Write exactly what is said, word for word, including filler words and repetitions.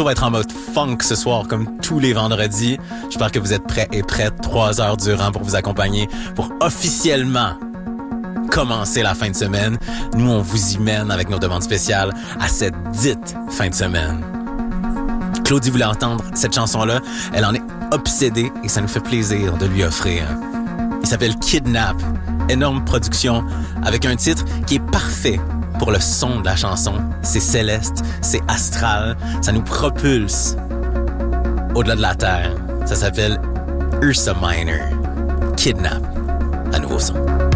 va être en mode funk ce soir, comme tous les vendredis. J'espère que vous êtes prêts et prêtes trois heures durant pour vous accompagner, pour officiellement commencer la fin de semaine. Nous, on vous y mène avec nos demandes spéciales à cette dite fin de semaine. Claudie voulait entendre cette chanson-là. Elle en est obsédée et ça nous fait plaisir de lui offrir. Il s'appelle Kidnap. Énorme production avec un titre qui est parfait pour le son de la chanson. C'est céleste, c'est astral, ça nous propulse au-delà de la terre. Ça s'appelle Ursa Minor. Kidnap. À nouveau son.